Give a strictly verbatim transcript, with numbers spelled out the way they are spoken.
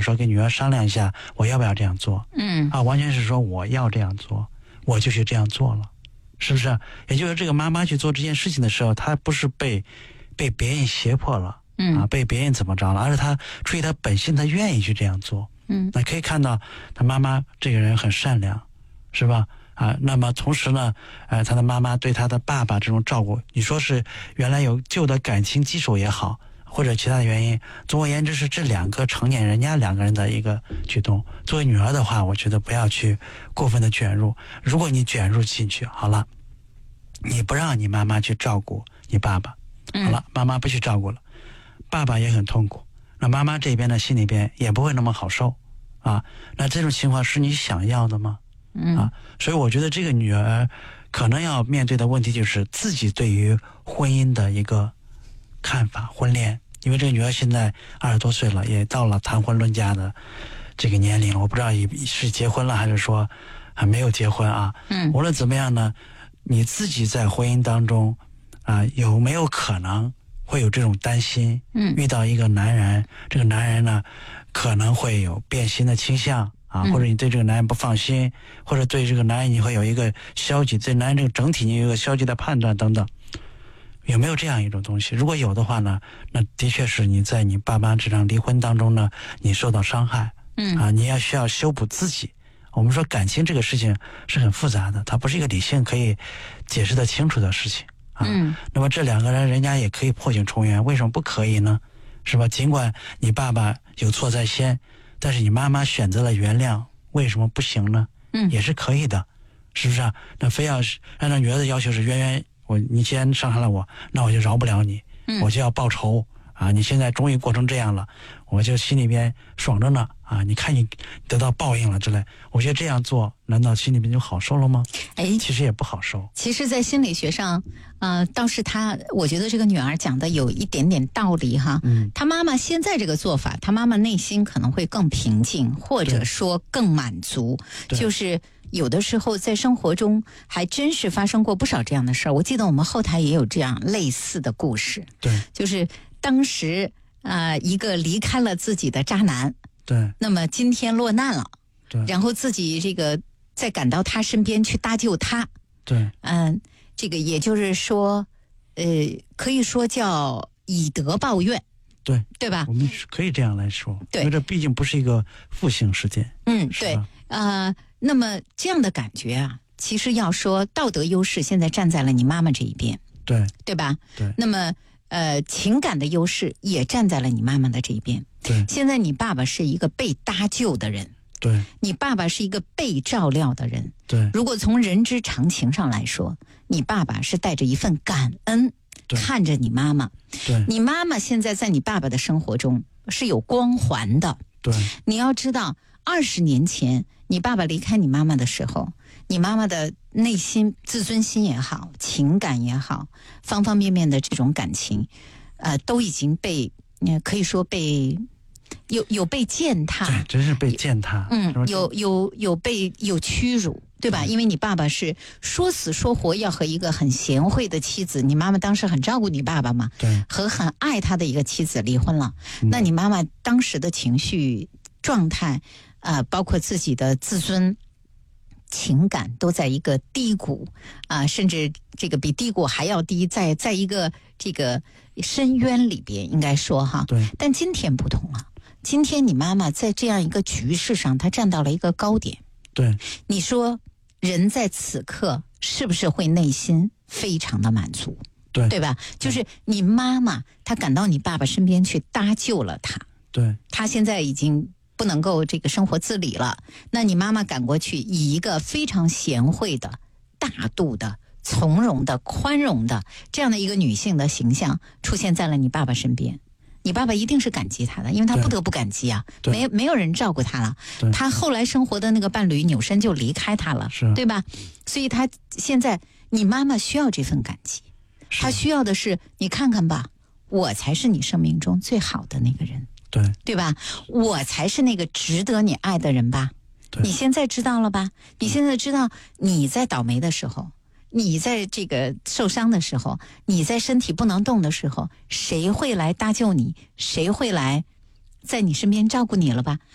说跟女儿商量一下我要不要这样做， 嗯啊，完全是说我要这样做，我就去这样做了，是不是？也就是这个妈妈去做这件事情的时候，她不是被被别人胁迫了， 嗯啊，被别人怎么着了，而是她出于她本性，她愿意去这样做。 嗯， 那可以看到她妈妈这个人很善良，是吧？啊，那么同时呢，呃，她的妈妈对她的爸爸这种照顾，你说是原来有旧的感情基础也好，或者其他的原因，总而言之是这两个成年人家两个人的一个举动。作为女儿的话，我觉得不要去过分的卷入，如果你卷入进去，好了，你不让你妈妈去照顾你爸爸，好了，妈妈不去照顾了，爸爸也很痛苦，那妈妈这边的心里边也不会那么好受啊。那这种情况是你想要的吗？啊，所以我觉得这个女儿可能要面对的问题就是自己对于婚姻的一个看法，婚恋。因为这个女儿现在二十多岁了，也到了谈婚论嫁的这个年龄，我不知道是结婚了还是说还没有结婚啊。 嗯， 无论怎么样呢，你自己在婚姻当中啊、呃，有没有可能会有这种担心？ 嗯， 遇到一个男人，这个男人呢可能会有变心的倾向。啊，或者你对这个男人不放心，嗯、或者对这个男人你会有一个消极，对男人这个整体你有一个消极的判断等等，有没有这样一种东西？如果有的话呢，那的确是你在你爸妈这场离婚当中呢，你受到伤害， 嗯啊，你要需要修补自己。我们说感情这个事情是很复杂的，它不是一个理性可以解释得清楚的事情啊。 嗯， 那么这两个人人家也可以破镜重圆，为什么不可以呢？是吧？尽管你爸爸有错在先。但是你妈妈选择了原谅，为什么不行呢？ 嗯， 也是可以的，是不是啊？那非要是按照女儿的要求是冤冤，我你既然伤害了我，那我就饶不了你， 嗯、 我就要报仇啊！你现在终于过成这样了，我就心里边爽着呢啊！你看你得到报应了之类，我觉得这样做，难道心里面就好受了吗？ 哎， 其实也不好受。 其实，在心理学上，呃，倒是他，我觉得这个女儿讲的有一点点道理哈。 嗯， 她妈妈现在这个做法，她妈妈内心可能会更平静，或者说更满足。就是有的时候在生活中还真是发生过不少这样的事儿。我记得我们后台也有这样类似的故事。 对， 就是当时呃一个离开了自己的渣男， 对， 那么今天落难了， 对， 然后自己这个再赶到他身边去搭救他。 对， 嗯，这个也就是说，呃，可以说叫以德报怨， 对， 对吧？ 我们可以这样来说， 对， 因为这毕竟不是一个负性事件。 嗯，对，呃，那么这样的感觉啊，其实要说道德优势，现在站在了你妈妈这一边， 对， 对吧？ 对， 那么呃，情感的优势也站在了你妈妈的这一边。 对， 现在你爸爸是一个被搭救的人。 对， 你爸爸是一个被照料的人。 对， 如果从人之常情上来说，你爸爸是带着一份感恩看着你妈妈。 对， 你妈妈现在在你爸爸的生活中是有光环的。 对， 你要知道，二十年前你爸爸离开你妈妈的时候，你妈妈的内心自尊心也好，情感也好，方方面面的这种感情，呃，都已经被呃可以说被。有有被践踏， 对，真是被践踏。 嗯，有有有被有屈辱，对吧？因为你爸爸是说死说活要和一个很贤惠的妻子，你妈妈当时很照顾你爸爸嘛， 对， 和很爱他的一个妻子离婚了。嗯、那你妈妈当时的情绪状态，呃，包括自己的自尊、情感都在一个低谷啊、呃，甚至这个比低谷还要低，在在一个这个深渊里边，应该说哈。 对。 但今天不同了。今天你妈妈在这样一个局势上，她站到了一个高点。 对， 你说人在此刻是不是会内心非常的满足？ 对， 对吧？就是你妈妈她赶到你爸爸身边去搭救了他。 对， 他现在已经不能够这个生活自理了，那你妈妈赶过去，以一个非常贤惠的、大度的、从容的、宽容的这样的一个女性的形象出现在了你爸爸身边。你爸爸一定是感激他的，因为他不得不感激啊，没没有人照顾他了。他后来生活的那个伴侣扭身就离开他了，对吧？所以他现在你妈妈需要这份感激，他需要的是你看看吧，我才是你生命中最好的那个人， 对对吧？我才是那个值得你爱的人吧？你现在知道了吧？你现在知道你在倒霉的时候。你在这个受伤的时候，你在身体不能动的时候，谁会来搭救你？谁会来在你身边照顾你了吧？